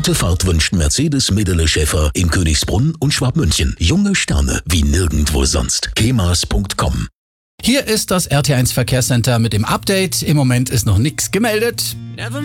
Gute Fahrt wünscht Mercedes Medele Schäfer in Königsbrunn und Schwabmünchen. Junge Sterne wie nirgendwo sonst. kemas.com. Hier ist das RT1 Verkehrscenter mit dem Update. Im Moment ist noch nichts gemeldet.